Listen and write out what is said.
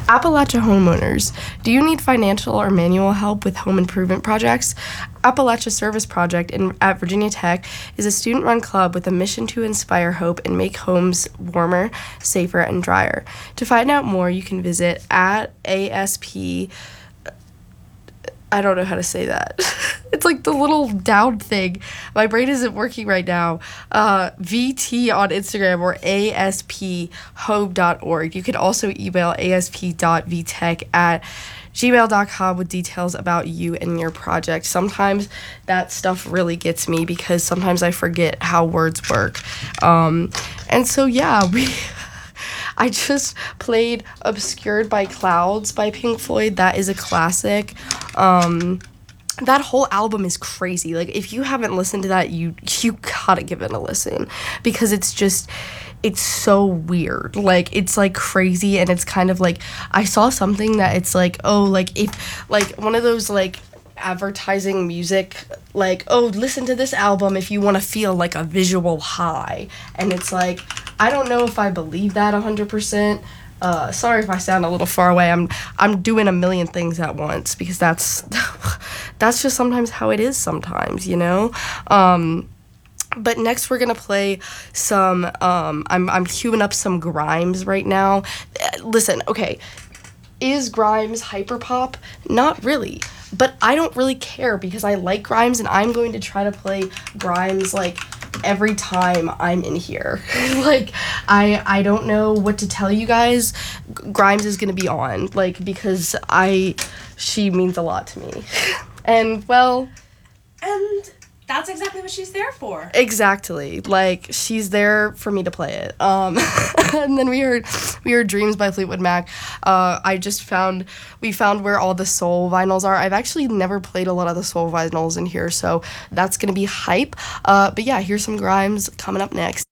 Appalachia homeowners, do you need financial or manual help with home improvement projects? Appalachia Service Project at Virginia Tech is a student-run club with a mission to inspire hope and make homes warmer, safer, and drier. To find out more, you can visit at ASP. I don't know how to say that. It's like the little down thing. My brain isn't working right now. VT on Instagram or asphope.org. You can also email asp.vtech@gmail.com with details about you and your project. Sometimes that stuff really gets me because sometimes I forget how words work. And so, yeah, I just played Obscured by Clouds by Pink Floyd. That is a classic. That whole album is crazy. Like, if you haven't listened to that, you gotta give it a listen because it's so weird. Like, it's like crazy, and it's kind of like, I saw something that it's like, oh, like if like one of those like advertising music, like, oh, listen to this album if you want to feel like a visual high. And it's like, I don't know if I believe that 100%. Sorry if I sound a little far away. I'm doing a million things at once because that's just sometimes how it is sometimes, you know? But next we're gonna play some, I'm queuing up some Grimes right now. Listen, okay, is Grimes hyperpop? Not really. But I don't really care because I like Grimes, and I'm going to try to play Grimes, like, every time I'm in here. Like, I don't know what to tell you guys. Grimes is going to be on, like, because she means a lot to me. And, well... And that's exactly what she's there for. Exactly. Like, she's there for me to play it. And then we heard Dreams by Fleetwood Mac. We found where all the soul vinyls are. I've actually never played a lot of the soul vinyls in here, so that's gonna be hype. But yeah, here's some Grimes coming up next.